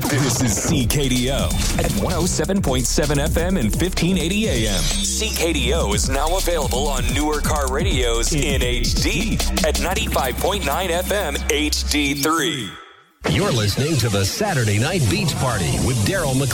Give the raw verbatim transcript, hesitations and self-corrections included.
This is C K D O at one oh seven point seven F M and fifteen eighty A M. C K D O is now available on newer car radios in H D at ninety-five point nine F M H D three. You're listening to the Saturday Night Beach Party with Daryl McClellan.